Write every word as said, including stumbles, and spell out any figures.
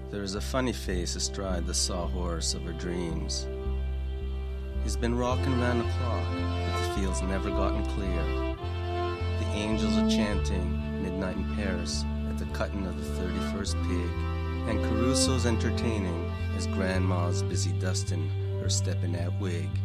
There is a funny face astride the sawhorse of her dreams. He's been rocking round the clock, but the field's never gotten clear. The angels are chanting Midnight in Paris at the cutting of the thirty-first pig, and Caruso's entertaining as Grandma's busy dusting her stepping out wig.